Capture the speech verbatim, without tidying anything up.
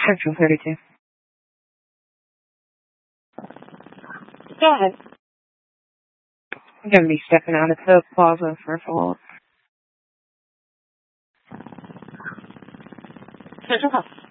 Central thirty-two. Go ahead. I'm going to be stepping out of the plaza for a follow-up. Central House.